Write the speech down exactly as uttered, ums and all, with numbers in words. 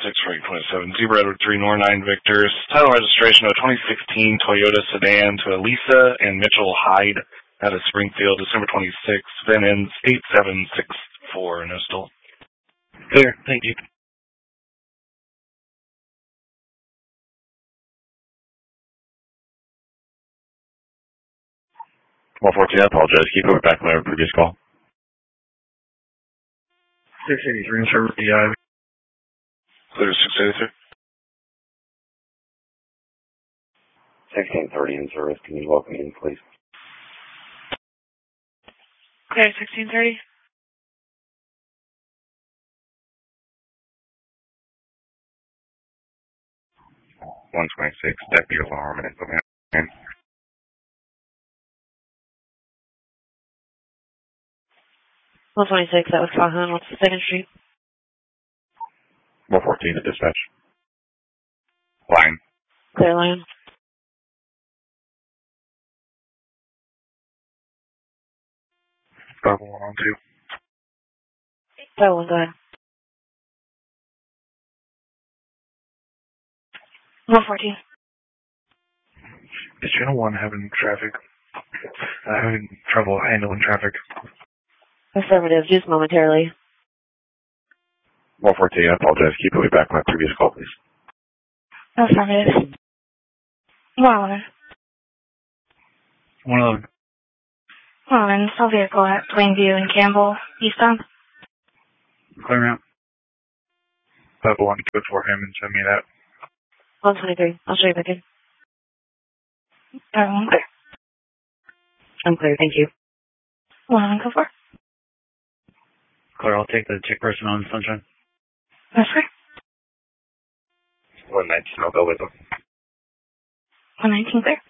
six for eight twenty-seven. Zebra Edward three, Nor nine Victors. Title registration of twenty sixteen Toyota sedan to Elisa and Mitchell Hyde out of Springfield, December twenty-sixth. V I N ends eight seven six four. No still. Clear. Thank you. one fourteen, I apologize. Can you put me back on my previous call? six eighty-three in service, D I. Clear six eighty-three. sixteen thirty in service. Can you welcome me in, please? Clear sixteen thirty. one twenty-six, deputy alarm and equipment. one twenty-six, that was Calhoun. What's the second street? one fourteen to dispatch. Line. Clear line. Bravo one on two. Bravo one, go ahead. one fourteen. Is channel one having traffic? Uh, having trouble handling traffic? Affirmative, just momentarily. one fourteen, I apologize. Can you put me back on my previous call, please? Affirmative. one eleven. one eleven. one eleven, saw vehicle at Plainview and Campbell, eastbound. Clear route. Bravo one, go for him and send me that. one twenty-three, I'll show you back in. Bravo one, clear. I'm clear, thank you. one eleven, go for. Clear, I'll take the chick person on Sunshine. That's right. one nineteen, I'll go with them. one nineteen, clear.